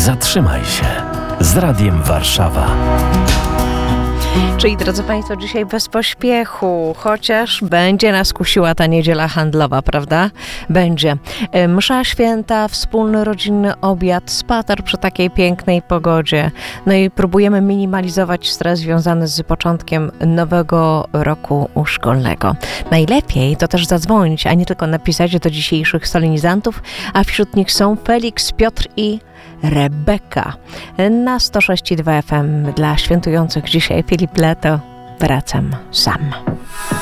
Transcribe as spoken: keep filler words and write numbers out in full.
Zatrzymaj się z Radiem Warszawa. Czyli, drodzy Państwo, dzisiaj bez pośpiechu, chociaż będzie nas kusiła ta niedziela handlowa, prawda? Będzie. Msza święta, wspólny rodzinny obiad, spacer przy takiej pięknej pogodzie. No i próbujemy minimalizować stres związany z początkiem nowego roku szkolnego. Najlepiej to też zadzwonić, a nie tylko napisać do dzisiejszych solenizantów, a wśród nich są Felix, Piotr i Rebeka. Na sto sześć i dwa F M dla świętujących dzisiaj Filip Leto. Wracam sam.